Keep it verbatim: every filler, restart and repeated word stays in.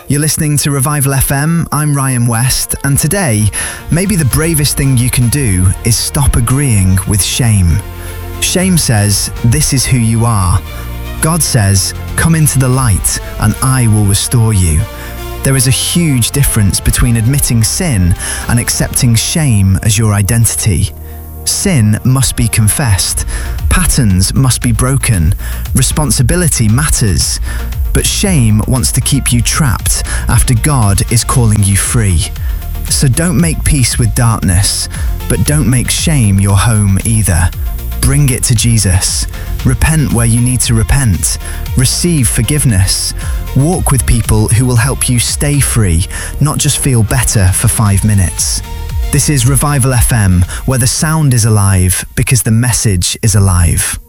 You're listening to Revival F M, I'm Ryan West, and today, maybe the bravest thing you can do is stop agreeing with shame. Shame says, this is who you are. God says, come into the light and I will restore you. There is a huge difference between admitting sin and accepting shame as your identity. Sin must be confessed, patterns must be broken, responsibility matters, but shame wants to keep you trapped after God is calling you free. So don't make peace with darkness, but don't make shame your home either. Bring it to Jesus. Repent where you need to repent. Receive forgiveness. Walk with people who will help you stay free, not just feel better for five minutes. This is Revival F M, where the sound is alive because the message is alive.